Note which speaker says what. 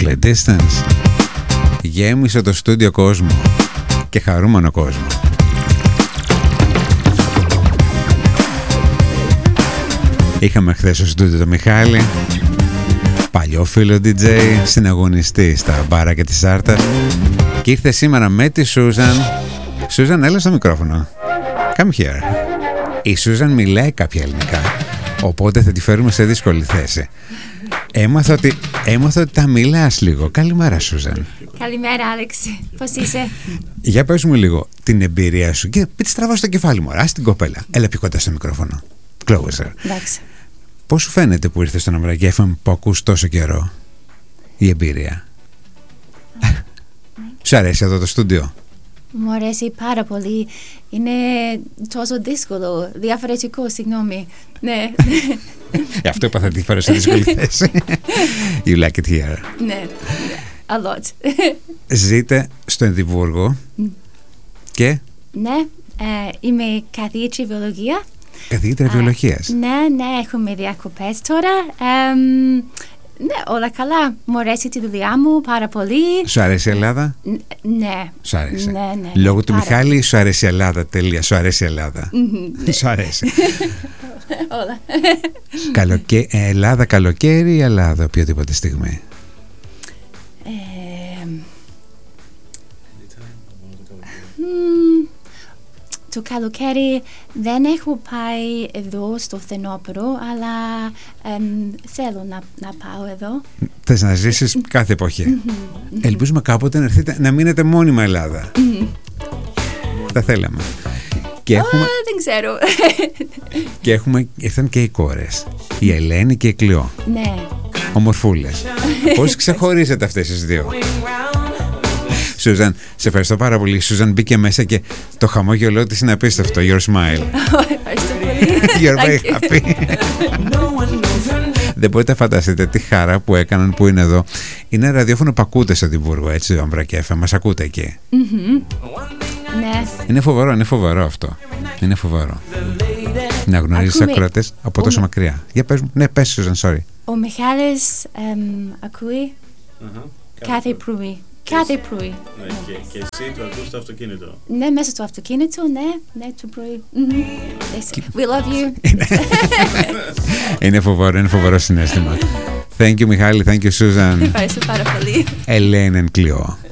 Speaker 1: Social Distance. Γέμισε το στούντιο κόσμο και χαρούμενο κόσμο. Είχαμε χθες στο στούντιο το Μιχάλη, παλιό φίλο DJ, συναγωνιστή στα μπάρα και της Άρτας, και ήρθε σήμερα με τη Σούζαν. Σούζαν, έλα στο μικρόφωνο. Come here. Η Σούζαν μιλάει κάποια ελληνικά, οπότε θα τη φέρουμε σε δύσκολη θέση. Έμαθα ότι τα μιλάς λίγο. Καλημέρα, Σούζαν.
Speaker 2: Καλημέρα, Άλεξ. Πώς είσαι?
Speaker 1: Για πες μου λίγο την εμπειρία σου και της τραβάς στο κεφάλι μου. Ας την κοπέλα. Έλα πιο κοντά στο μικρόφωνο. Closer.
Speaker 2: Εντάξει.
Speaker 1: Πώς σου φαίνεται που ήρθες στον Αμβρακή FM που ακούς τόσο καιρό η εμπειρία? Σου αρέσει εδώ το στούντιο?
Speaker 2: Μου αρέσει πάρα πολύ. Είναι τόσο δύσκολο, διαφορετικό, συγγνώμη. Ναι.
Speaker 1: Αυτό είπα, θα τη φέρω σε δύσκολη θέση. You like it here?
Speaker 2: Ναι, a lot.
Speaker 1: Ζείτε στο Εδιμβούργο και...
Speaker 2: Ναι, είμαι καθηγήτρια βιολογία.
Speaker 1: Καθηγήτρια βιολογίας.
Speaker 2: Ναι, έχουμε διακοπές τώρα. Ναι, όλα καλά. Μου αρέσει τη δουλειά μου πάρα πολύ.
Speaker 1: Σου αρέσει η Ελλάδα?
Speaker 2: Ναι.
Speaker 1: Σου άρεσε?
Speaker 2: Ναι.
Speaker 1: Λόγω του Μιχάλη σου αρέσει η Ελλάδα, τελεία. Σου αρέσει η Ελλάδα? Σου αρέσει?
Speaker 2: Όλα.
Speaker 1: Ελλάδα καλοκαίρι ή Ελλάδα οποιοδήποτε στιγμή?
Speaker 2: Το καλοκαίρι δεν έχω πάει εδώ στο φθινόπωρο, αλλά θέλω να πάω εδώ.
Speaker 1: Θες να ζήσεις κάθε εποχή. Ελπίζουμε κάποτε να έρθετε, να μείνετε μόνιμα Ελλάδα. Θα θέλαμε. Και έχουμε...
Speaker 2: δεν ξέρω.
Speaker 1: Και ήρθαν και οι κόρες, η Ελένη και η Κλειό.
Speaker 2: Ναι.
Speaker 1: Ομορφούλες. Πώς ξεχωρίζετε αυτές τις δύο? Σούζαν, σε ευχαριστώ πάρα πολύ. Η Σούζαν μπήκε μέσα και το χαμόγελό της είναι απίστευτο. Your smile.
Speaker 2: Ευχαριστώ πολύ.
Speaker 1: You're very happy. Δεν μπορείτε να φανταστείτε τη χαρά που έκαναν που είναι εδώ. Είναι ραδιόφωνο που ακούτε στο Εδιμβούργο, έτσι, το Αμβρακή FM. Μας ακούτε εκεί.
Speaker 2: Ναι.
Speaker 1: Είναι φοβερό αυτό. Είναι φοβερό. Να γνωρίζεις ακροατές από τόσο μακριά. Για πες μου. Ναι, πες, Σούζαν, sorry.
Speaker 2: Ο Μιχάλης ακούει κάθε πρωί. Κάθε πρωί.
Speaker 3: Και εσύ το ακούς στο αυτοκίνητο?
Speaker 2: Ναι, μέσα στο αυτοκίνητο, ναι, το πρωί. We love you.
Speaker 1: Είναι φοβερό συναίσθημα. Thank you, Μιχάλη, thank you, Susan.
Speaker 2: Ευχαριστώ πάρα πολύ.
Speaker 1: Ελένη Κλειό.